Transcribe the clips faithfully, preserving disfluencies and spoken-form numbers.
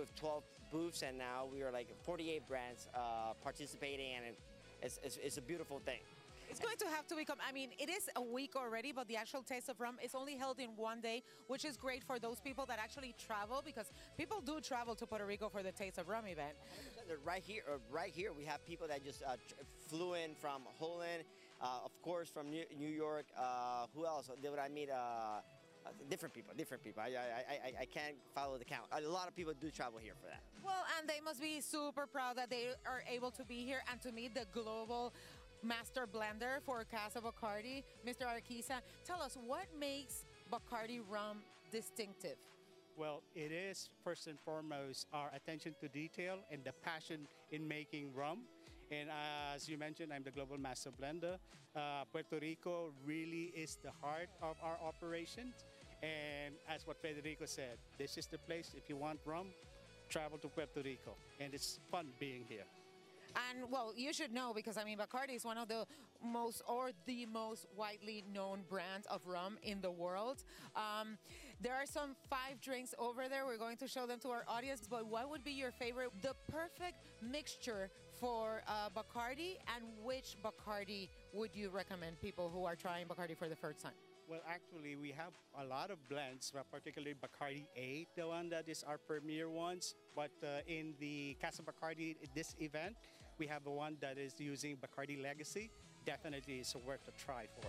with twelve booths, and now we are like forty-eight brands uh, participating, and it's, it's, it's a beautiful thing. It's going to have to become, I mean, it is a week already, but the actual Taste of Rum is only held in one day, which is great for those people that actually travel, because people do travel to Puerto Rico for the Taste of Rum event. Right here, uh, right here, we have people that just uh, flew in from Holland, uh, of course, from New, New York. Uh, who else did I meet? Uh, Uh, different people, different people. I, I, I, I can't follow the count. A lot of people do travel here for that. Well, and they must be super proud that they are able to be here and to meet the global master blender for Casa Bacardi, Mister Arquiza. Tell us, what makes Bacardi rum distinctive? Well, it is first and foremost our attention to detail and the passion in making rum. And uh, as you mentioned, I'm the Global Master Blender. Uh, Puerto Rico really is the heart of our operations. And as what Federico said, this is the place, if you want rum, travel to Puerto Rico. And it's fun being here. And, well, you should know, because, I mean, Bacardi is one of the most, or the most widely known brands of rum in the world. Um, there are some five drinks over there. We're going to show them to our audience. But what would be your favorite, the perfect mixture for uh, Bacardi, and which Bacardi would you recommend people who are trying Bacardi for the first time? Well, actually, we have a lot of blends, particularly Bacardi eight, the one that is our premier ones. But uh, in the Casa Bacardi, this event, we have the one that is using Bacardi Legacy. Definitely is worth a try for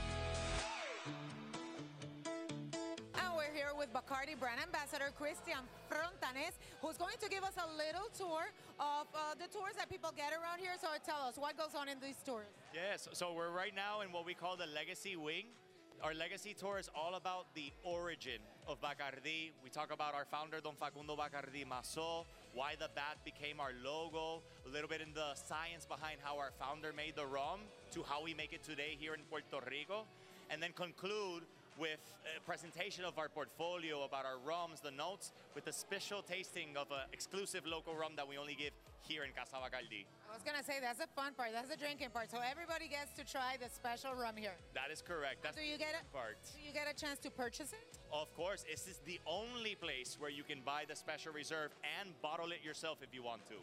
it. And we're here with Bacardi brand ambassador Christian Frontanes, who's going to give us a little tour of uh, the tours that people get around here. So tell us, what goes on in these tours? Yes, so we're right now in what we call the Legacy Wing. Our Legacy Tour is all about the origin of Bacardi. We talk about our founder, Don Facundo Bacardi Massó, why the bat became our logo, a little bit in the science behind how our founder made the rum to how we make it today here in Puerto Rico, and then conclude with a presentation of our portfolio, about our rums, the notes, with a special tasting of an exclusive local rum that we only give here in Casa Bacardi. I was gonna say, that's the fun part, that's the drinking part. So everybody gets to try the special rum here. That is correct. That's do you get the a, part. Do you get a chance to purchase it? Of course, this is the only place where you can buy the special reserve and bottle it yourself if you want to.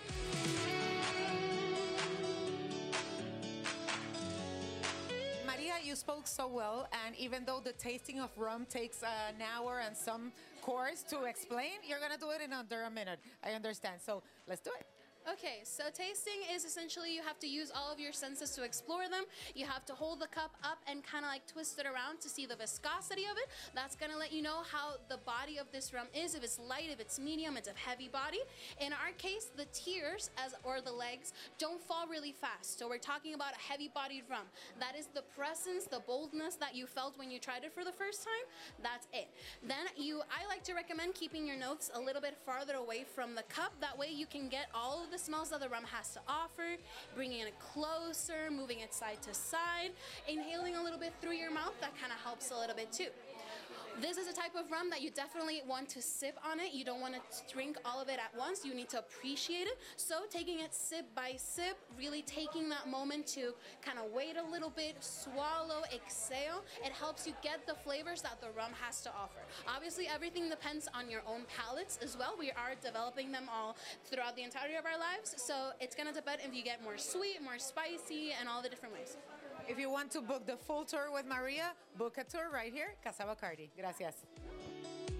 Maria, you spoke so well, and even though the tasting of rum takes uh, an hour and some course to explain, you're gonna do it in under a minute. I understand, so let's do it. Okay, so tasting is essentially you have to use all of your senses to explore them. You have to hold the cup up and kind of like twist it around to see the viscosity of it. That's gonna let you know how the body of this rum is, if it's light, if it's medium, it's a heavy body. In our case, the tiers, as or the legs, don't fall really fast. So we're talking about a heavy-bodied rum. That is the presence, the boldness that you felt when you tried it for the first time. That's it. Then you, I like to recommend keeping your notes a little bit farther away from the cup. That way you can get all of the smells that the rum has to offer, bringing it closer, moving it side to side, inhaling a little bit through your mouth. That kind of helps a little bit too. This is a type of rum that you definitely want to sip on it. You don't want to drink all of it at once. You need to appreciate it. So taking it sip by sip, really taking that moment to kind of wait a little bit, swallow, exhale. It helps you get the flavors that the rum has to offer. Obviously, everything depends on your own palates as well. We are developing them all throughout the entirety of our lives. So it's going to depend if you get more sweet, more spicy, and all the different ways. If you want to book the full tour with Maria, book a tour right here, Casa Bacardi. Gracias.